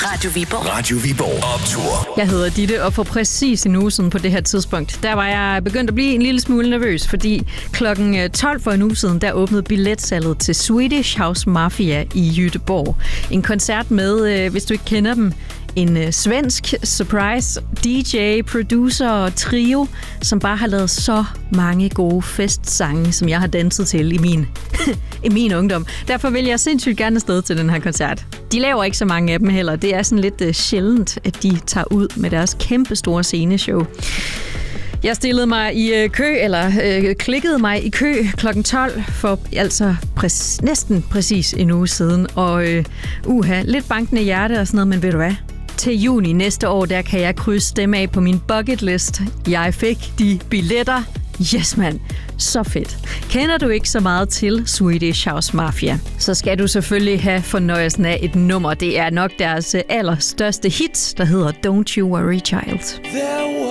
Radio Viborg. Radio Viborg Optur. Jeg hedder Ditte, og for præcis en uge siden på det her tidspunkt, der var jeg begyndt at blive en lille smule nervøs, fordi klokken 12 for en uge siden, der åbnede billetsalget til Swedish House Mafia i Göteborg. En koncert med, hvis du ikke kender dem, en svensk surprise DJ, producer og trio, som bare har lavet så mange gode festsange, som jeg har danset til i min ungdom. Derfor vil jeg sindssygt gerne afsted til den her koncert. De laver ikke så mange af dem heller. Det er sådan lidt sjældent, at de tager ud med deres kæmpe store sceneshow. Jeg stillede mig i klikkede mig i kø klokken 12 for altså næsten præcis en uge siden. Og lidt bankende hjerte og sådan noget, men ved du hvad? Til juni næste år, der kan jeg krydse dem af på min bucket list. Jeg fik de billetter. Yes, mand. Så fedt. Kender du ikke så meget til Swedish House Mafia, så skal du selvfølgelig have fornøjelsen af et nummer. Det er nok deres allerstørste hit, der hedder Don't You Worry Child.